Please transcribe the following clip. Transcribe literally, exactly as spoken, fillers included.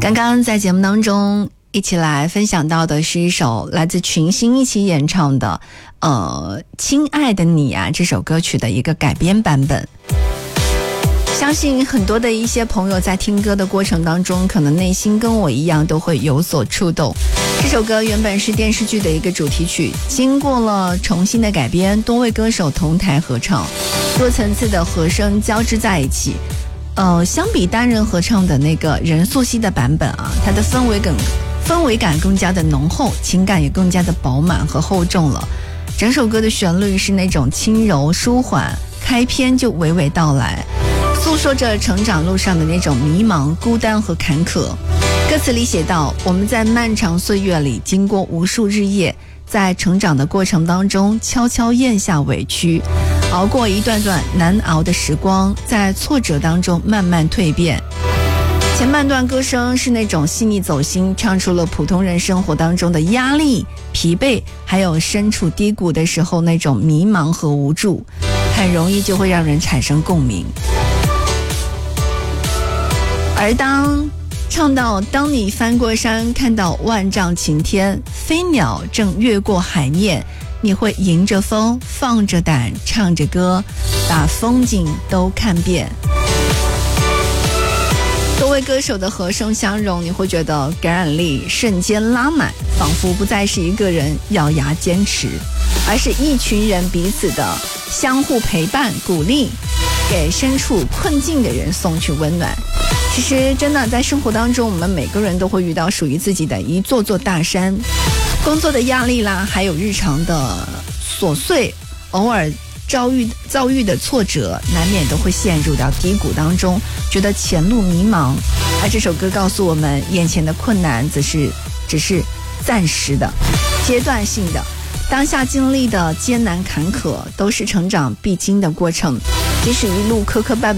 刚刚在节目当中一起来分享到的是一首来自群星一起演唱的呃，亲爱的你啊这首歌曲的一个改编版本。相信很多的一些朋友在听歌的过程当中，可能内心跟我一样都会有所触动。这首歌原本是电视剧的一个主题曲，经过了重新的改编，多位歌手同台合唱，多层次的和声交织在一起。呃，相比单人合唱的那个任素汐的版本啊，它的氛围感氛围感更加的浓厚，情感也更加的饱满和厚重了。整首歌的旋律是那种轻柔舒缓，开篇就娓娓道来，诉说着成长路上的那种迷茫、孤单和坎坷。歌词里写道，我们在漫长岁月里经过无数日夜，在成长的过程当中悄悄咽下委屈，熬过一段段难熬的时光，在挫折当中慢慢蜕变。前半段歌声是那种细腻走心，唱出了普通人生活当中的压力、疲惫，还有身处低谷的时候那种迷茫和无助，很容易就会让人产生共鸣。而当唱到当你翻过山看到万丈晴天，飞鸟正越过海面，你会迎着风放着胆唱着歌，把风景都看遍。多位歌手的和声相融，你会觉得感染力瞬间拉满，仿佛不再是一个人咬牙坚持，而是一群人彼此的相互陪伴鼓励，给身处困境的人送去温暖。其实真的在生活当中，我们每个人都会遇到属于自己的一座座大山，工作的压力啦，还有日常的琐碎，偶尔遭遇遭遇的挫折，难免都会陷入到低谷当中，觉得前路迷茫。而这首歌告诉我们，眼前的困难只是只是暂时的、阶段性的，当下经历的艰难坎坷都是成长必经的过程，即使一路磕磕绊